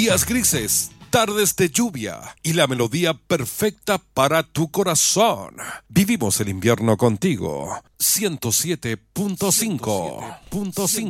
días grises, tardes de lluvia y la melodía perfecta para tu corazón. Vivimos el invierno contigo. 107.5.